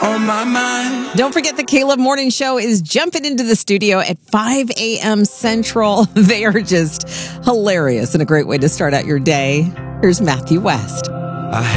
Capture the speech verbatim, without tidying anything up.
on my mind. Don't forget the Caleb Morning Show is jumping into the studio at five a.m. Central. They are just hilarious and a great way to start out your day. Here's Matthew West. I